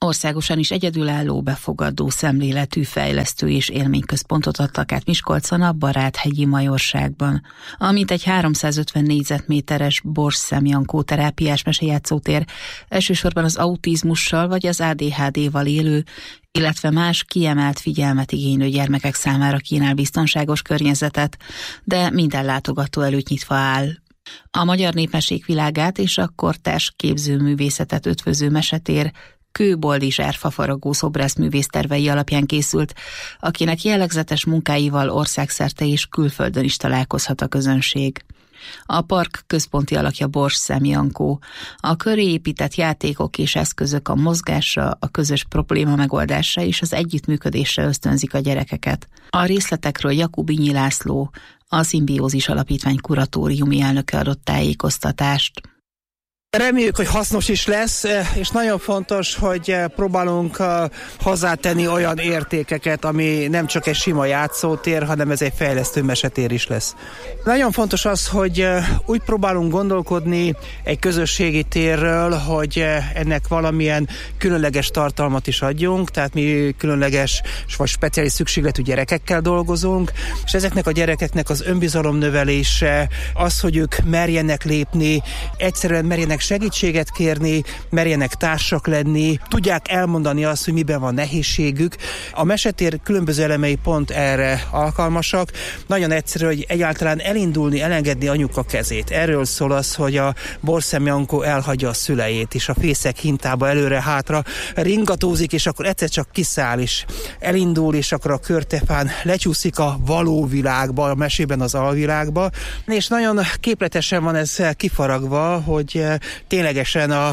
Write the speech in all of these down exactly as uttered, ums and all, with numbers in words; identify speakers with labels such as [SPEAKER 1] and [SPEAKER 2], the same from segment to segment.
[SPEAKER 1] Országosan is egyedülálló, befogadó szemléletű, fejlesztő és élményközpontot adtak át Miskolcon a Baráthegyi Majorságban. A mintegy háromszázötven négyzetméteres Borsszem Jankó terápiás mesejátszótér elsősorban az autizmussal vagy az á dé há dé-val élő, illetve más kiemelt figyelmet igénylő gyermekek számára kínál biztonságos környezetet, de minden látogató előtt nyitva áll. A magyar népmeség világát és a kortárs képzőművészetet ötvöző mesetér Kőboldizsár fafaragó szobrászművész tervei alapján készült, akinek jellegzetes munkáival országszerte és külföldön is találkozhat a közönség. A park központi alakja Borsszem Jankó. A köré épített játékok és eszközök a mozgásra, a közös probléma megoldásra és az együttműködésre ösztönzik a gyerekeket. A részletekről Jakubinyi László, a Szimbiózis Alapítvány kuratóriumi elnöke adott tájékoztatást.
[SPEAKER 2] Reméljük, hogy hasznos is lesz, és nagyon fontos, hogy próbálunk hozzátenni olyan értékeket, ami nem csak egy sima játszótér, hanem ez egy fejlesztő mesetér is lesz. Nagyon fontos az, hogy úgy próbálunk gondolkodni egy közösségi térről, hogy ennek valamilyen különleges tartalmat is adjunk, tehát mi különleges vagy speciális szükségletű gyerekekkel dolgozunk, és ezeknek a gyerekeknek az önbizalom növelése, az, hogy ők merjenek lépni, egyszerűen merjenek segítséget kérni, merjenek társak lenni, tudják elmondani azt, hogy miben van nehézségük. A mesetér különböző elemei pont erre alkalmasak. Nagyon egyszerű, hogy egyáltalán elindulni, elengedni anyuka kezét. Erről szól az, hogy a Borsszem Jankó elhagyja a szüleit, és a fészek hintába előre-hátra ringatózik, és akkor egyszer csak kiszáll, és elindul, és akkor a körtefán lecsúszik a való világba, a mesében az alvilágba. És nagyon képletesen van ez kifaragva, hogy ténylegesen a,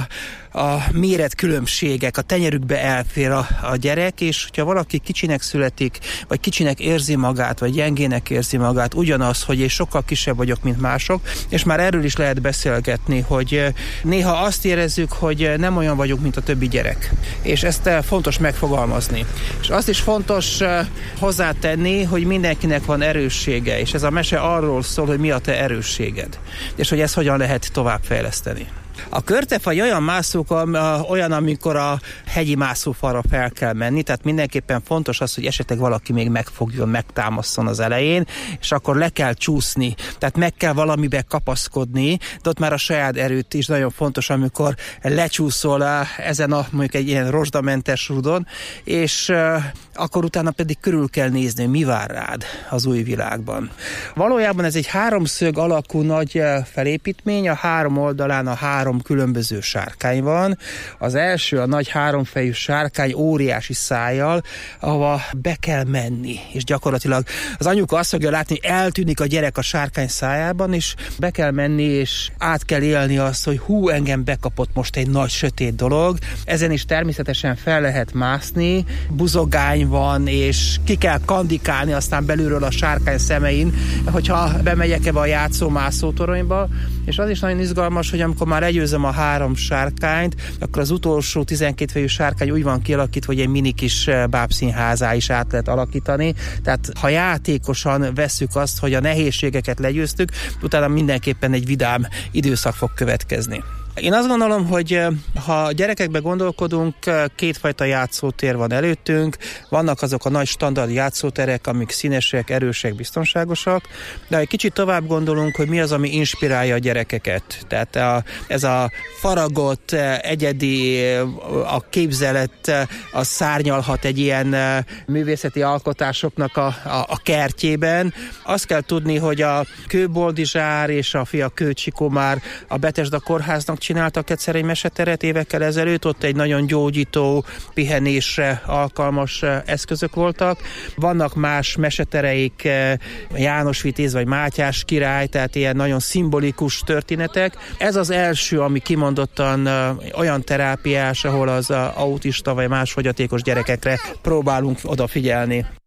[SPEAKER 2] a méretkülönbségek, a tenyerükbe elfér a, a gyerek, és hogyha valaki kicsinek születik, vagy kicsinek érzi magát, vagy gyengének érzi magát, ugyanaz, hogy én sokkal kisebb vagyok, mint mások, és már erről is lehet beszélgetni, hogy néha azt érezzük, hogy nem olyan vagyunk, mint a többi gyerek. És ezt fontos megfogalmazni. És azt is fontos hozzátenni, hogy mindenkinek van erőssége, és ez a mese arról szól, hogy mi a te erősséged, és hogy ezt hogyan lehet továbbfejleszteni. A körtef egy olyan mászók, olyan, amikor a hegyi mászófalra fel kell menni, tehát mindenképpen fontos az, hogy esetleg valaki még megfogjon, megtámasszon az elején, és akkor le kell csúszni, tehát meg kell valamibe kapaszkodni, de ott már a saját erőt is nagyon fontos, amikor lecsúszol ezen a mondjuk egy ilyen rozsdamentes rudon, és akkor utána pedig körül kell nézni, mi vár rád az új világban. Valójában ez egy háromszög alakú nagy felépítmény, a három oldalán a három különböző sárkány van. Az első, a nagy háromfejű sárkány óriási szájjal, ahova be kell menni, és gyakorlatilag az anyuka azt fogja látni, hogy eltűnik a gyerek a sárkány szájában, és be kell menni, és át kell élni azt, hogy hú, engem bekapott most egy nagy sötét dolog. Ezen is természetesen fel lehet mászni, buzogány van, és ki kell kandikálni aztán belülről a sárkány szemein, hogyha bemegyek ebbe a játszó-mászó toronyba, és az is nagyon izgalmas, hogy amikor már legyőzöm a három sárkányt, akkor az utolsó tizenkét fejű sárkány úgy van kialakítva, hogy egy mini kis bábszínházá is át lehet alakítani. Tehát ha játékosan vesszük azt, hogy a nehézségeket legyőztük, utána mindenképpen egy vidám időszak fog következni. Én azt gondolom, hogy ha a gyerekekbe gondolkodunk, kétfajta játszótér van előttünk, vannak azok a nagy standard játszóterek, amik színesek, erősek, biztonságosak, de egy kicsit tovább gondolunk, hogy mi az, ami inspirálja a gyerekeket. Tehát a, ez a faragott, egyedi, a képzelet, az szárnyalhat egy ilyen művészeti alkotásoknak a, a, a kertjében. Azt kell tudni, hogy a Kőboldizsár és a fia Kőcsikó már a Betesda kórháznak csináltak egyszer egy meseteret évekkel ezelőtt, ott egy nagyon gyógyító, pihenésre alkalmas eszközök voltak. Vannak más mesetereik, János Vitéz vagy Mátyás király, tehát ilyen nagyon szimbolikus történetek. Ez az első, ami kimondottan olyan terápiás, ahol az autista vagy más fogyatékos gyerekekre próbálunk odafigyelni.